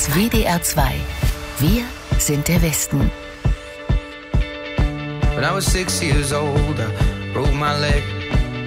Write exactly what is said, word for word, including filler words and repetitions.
W D R zwei. Wir sind der Westen. When I was six years old, I broke my leg.